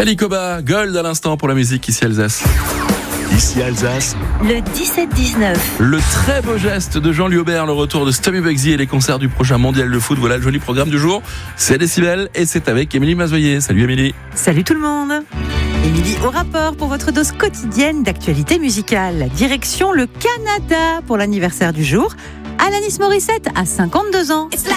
Kali Koba, Gold à l'instant pour la musique ici Alsace. Ici Alsace, le 17-19. Le très beau geste de Jean Liobert, le retour de Stomy Bugsy et les concerts du prochain mondial de foot. Voilà le joli programme du jour. C'est Décibel et c'est avec Émilie Mazoyer. Salut Émilie. Salut tout le monde. Émilie au rapport pour votre dose quotidienne d'actualité musicale. Direction le Canada pour l'anniversaire du jour. Alanis Morissette a 52 ans.